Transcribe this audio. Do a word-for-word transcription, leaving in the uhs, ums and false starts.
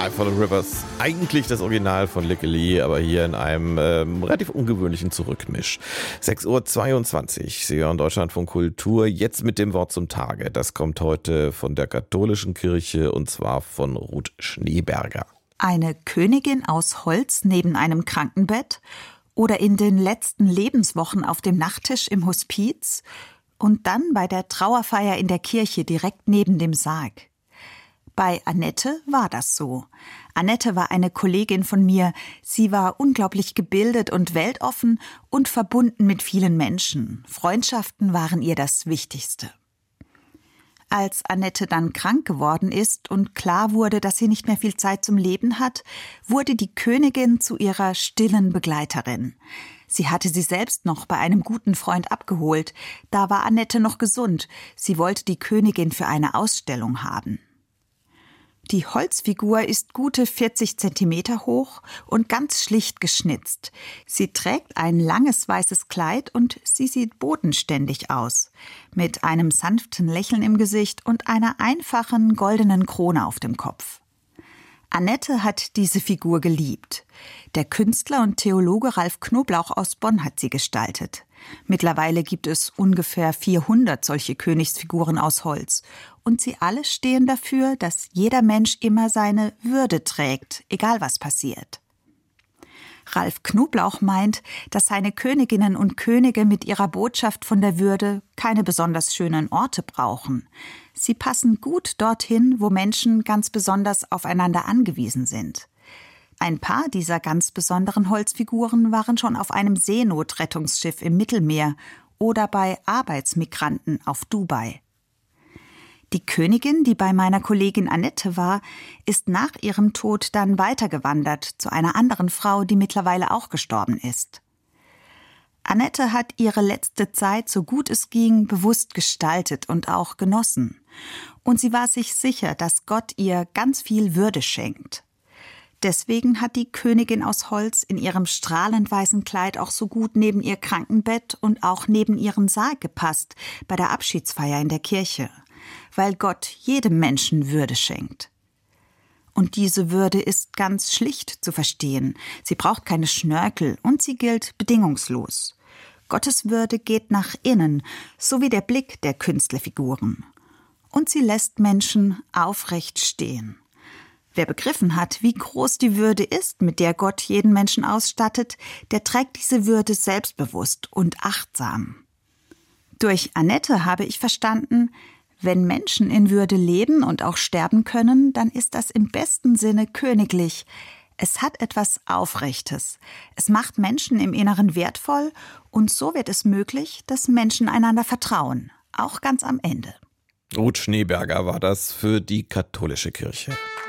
I Follow Rivers. Eigentlich das Original von Likke Lee, aber hier in einem ähm, relativ ungewöhnlichen Zurückmisch. sechs Uhr zweiundzwanzig, Sie hören Deutschlandfunk Kultur, jetzt mit dem Wort zum Tage. Das kommt heute von der katholischen Kirche und zwar von Ruth Schneeberger. Eine Königin aus Holz neben einem Krankenbett oder in den letzten Lebenswochen auf dem Nachttisch im Hospiz und dann bei der Trauerfeier in der Kirche direkt neben dem Sarg. Bei Annette war das so. Annette war eine Kollegin von mir. Sie war unglaublich gebildet und weltoffen und verbunden mit vielen Menschen. Freundschaften waren ihr das Wichtigste. Als Annette dann krank geworden ist und klar wurde, dass sie nicht mehr viel Zeit zum Leben hat, wurde die Königin zu ihrer stillen Begleiterin. Sie hatte sie selbst noch bei einem guten Freund abgeholt. Da war Annette noch gesund. Sie wollte die Königin für eine Ausstellung haben. Die Holzfigur ist gute vierzig Zentimeter hoch und ganz schlicht geschnitzt. Sie trägt ein langes weißes Kleid und sie sieht bodenständig aus, mit einem sanften Lächeln im Gesicht und einer einfachen goldenen Krone auf dem Kopf. Annette hat diese Figur geliebt. Der Künstler und Theologe Ralf Knoblauch aus Bonn hat sie gestaltet. Mittlerweile gibt es ungefähr vierhundert solche Königsfiguren aus Holz. Und sie alle stehen dafür, dass jeder Mensch immer seine Würde trägt, egal was passiert. Ralf Knoblauch meint, dass seine Königinnen und Könige mit ihrer Botschaft von der Würde keine besonders schönen Orte brauchen. Sie passen gut dorthin, wo Menschen ganz besonders aufeinander angewiesen sind. Ein paar dieser ganz besonderen Holzfiguren waren schon auf einem Seenotrettungsschiff im Mittelmeer oder bei Arbeitsmigranten auf Dubai. Die Königin, die bei meiner Kollegin Annette war, ist nach ihrem Tod dann weitergewandert zu einer anderen Frau, die mittlerweile auch gestorben ist. Annette hat ihre letzte Zeit, so gut es ging, bewusst gestaltet und auch genossen. Und sie war sich sicher, dass Gott ihr ganz viel Würde schenkt. Deswegen hat die Königin aus Holz in ihrem strahlend weißen Kleid auch so gut neben ihr Krankenbett und auch neben ihren Sarg gepasst bei der Abschiedsfeier in der Kirche. Weil Gott jedem Menschen Würde schenkt. Und diese Würde ist ganz schlicht zu verstehen. Sie braucht keine Schnörkel und sie gilt bedingungslos. Gottes Würde geht nach innen, so wie der Blick der Künstlerfiguren. Und sie lässt Menschen aufrecht stehen. Wer begriffen hat, wie groß die Würde ist, mit der Gott jeden Menschen ausstattet, der trägt diese Würde selbstbewusst und achtsam. Durch Annette habe ich verstanden, wenn Menschen in Würde leben und auch sterben können, dann ist das im besten Sinne königlich. Es hat etwas Aufrechtes. Es macht Menschen im Inneren wertvoll und so wird es möglich, dass Menschen einander vertrauen, auch ganz am Ende. Ruth Schneeberger war das für die katholische Kirche.